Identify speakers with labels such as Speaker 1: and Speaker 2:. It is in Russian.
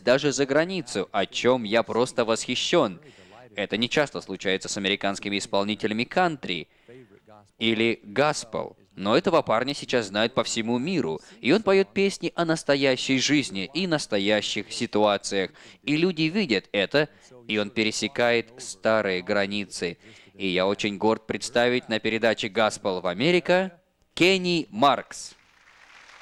Speaker 1: даже за границу, о чем я просто восхищен. Это не часто случается с американскими исполнителями кантри или госпел. Но этого парня сейчас знают по всему миру, и он поет песни о настоящей жизни и настоящих ситуациях, и люди видят это, и он пересекает старые границы. И я очень горд представить на передаче «Госпел в Америка» Кенни Маркс.